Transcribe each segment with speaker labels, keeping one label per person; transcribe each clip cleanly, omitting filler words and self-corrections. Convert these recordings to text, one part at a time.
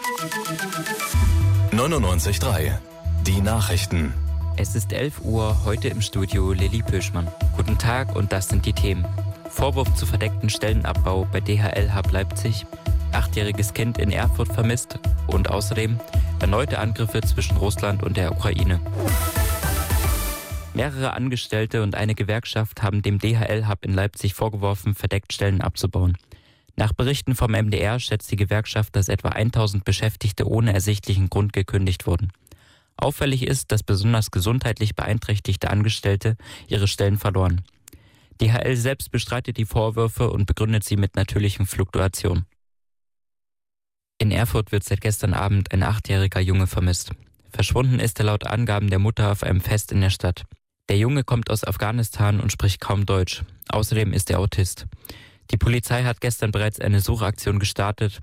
Speaker 1: 99.3 Die Nachrichten.
Speaker 2: Es ist 11 Uhr, heute im Studio Lilly Pöschmann. Guten Tag und das sind die Themen. Vorwurf zu verdeckten Stellenabbau bei DHL Hub Leipzig, 8-jähriges Kind in Erfurt vermisst und außerdem erneute Angriffe zwischen Russland und der Ukraine. Mehrere Angestellte und eine Gewerkschaft haben dem DHL Hub in Leipzig vorgeworfen, verdeckt Stellen abzubauen. Nach Berichten vom MDR schätzt die Gewerkschaft, dass etwa 1000 Beschäftigte ohne ersichtlichen Grund gekündigt wurden. Auffällig ist, dass besonders gesundheitlich beeinträchtigte Angestellte ihre Stellen verloren. DHL selbst bestreitet die Vorwürfe und begründet sie mit natürlichen Fluktuationen. In Erfurt wird seit gestern Abend ein 8-jähriger Junge vermisst. Verschwunden ist er laut Angaben der Mutter auf einem Fest in der Stadt. Der Junge kommt aus Afghanistan und spricht kaum Deutsch. Außerdem ist er Autist. Die Polizei hat gestern bereits eine Suchaktion gestartet.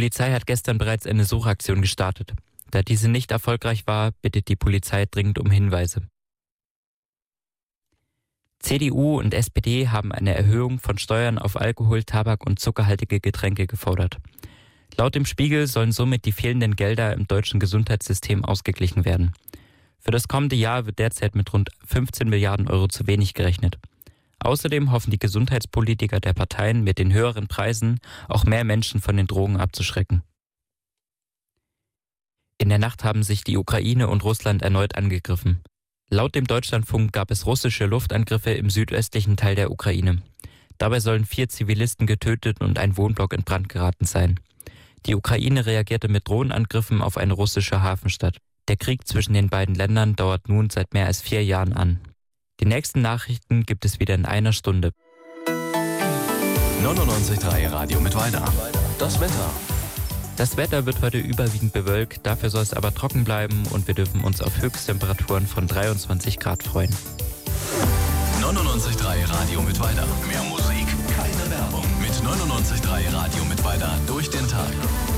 Speaker 2: Da diese nicht erfolgreich war, bittet die Polizei dringend um Hinweise. CDU und SPD haben eine Erhöhung von Steuern auf Alkohol, Tabak und zuckerhaltige Getränke gefordert. Laut dem Spiegel sollen somit die fehlenden Gelder im deutschen Gesundheitssystem ausgeglichen werden. Für das kommende Jahr wird derzeit mit rund 15 Milliarden Euro zu wenig gerechnet. Außerdem hoffen die Gesundheitspolitiker der Parteien mit den höheren Preisen auch mehr Menschen von den Drogen abzuschrecken. In der Nacht haben sich die Ukraine und Russland erneut angegriffen. Laut dem Deutschlandfunk gab es russische Luftangriffe im südöstlichen Teil der Ukraine. Dabei sollen 4 Zivilisten getötet und ein Wohnblock in Brand geraten sein. Die Ukraine reagierte mit Drohnenangriffen auf eine russische Hafenstadt. Der Krieg zwischen den beiden Ländern dauert nun seit mehr als 4 Jahren an. Die nächsten Nachrichten gibt es wieder in einer Stunde.
Speaker 1: 99.3 Radio Mittweida. Das Wetter.
Speaker 2: Das Wetter wird heute überwiegend bewölkt, dafür soll es aber trocken bleiben und wir dürfen uns auf Höchsttemperaturen von 23 Grad freuen.
Speaker 1: 99.3 Radio Mittweida. Mehr Musik, keine Werbung. Mit 99.3 Radio Mittweida durch den Tag.